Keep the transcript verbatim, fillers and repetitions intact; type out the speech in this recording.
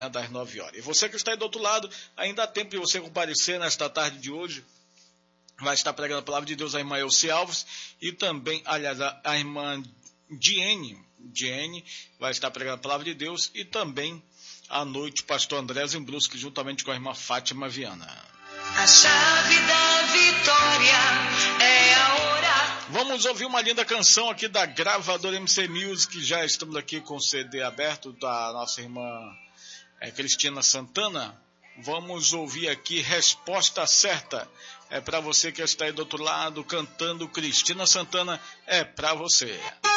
das nove horas. E você que está aí do outro lado, ainda há tempo de você comparecer nesta tarde de hoje. Vai estar pregando a palavra de Deus a irmã Elci Alves e também, aliás, a, a irmã Diene, Diene vai estar pregando a palavra de Deus e também à noite o pastor André Zimbruski juntamente com a irmã Fátima Viana. A chave da vitória é a oração. Vamos ouvir uma linda canção aqui da gravadora M C Music. Já estamos aqui com o C D aberto da nossa irmã é, Cristina Santana. Vamos ouvir aqui Resposta Certa. É para você que está aí do outro lado cantando Cristina Santana. É para você.